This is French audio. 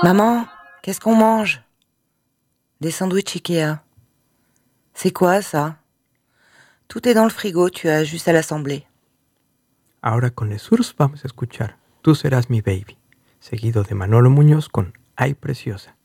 Maman, qu'est-ce qu'on mange? Des sandwichs Ikea. C'est quoi ça? Tout est dans le frigo, tu as juste à l'assembler. Ahora con Lesurs vamos a escuchar Tú serás mi baby, seguido de Manolo Muñoz con Ay Preciosa.